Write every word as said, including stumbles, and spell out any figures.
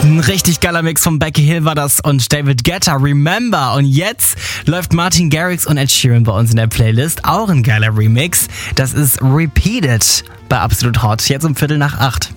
Ein richtig geiler Mix von Becky Hill war das und David Guetta, Remember. Und jetzt läuft Martin Garrix und Ed Sheeran bei uns in der Playlist. Auch ein geiler Remix. Das ist Repeated bei Absolut Hot. Jetzt um Viertel nach acht.